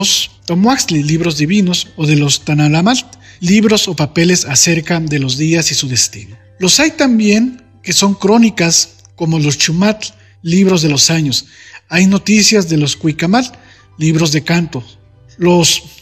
Tomuaxtli, libros divinos, o de los Tanalamat, libros o papeles acerca de los días y su destino. Los hay también que son crónicas, como los Chumatl, libros de los años. Hay noticias de los Cuicamal, libros de canto. Los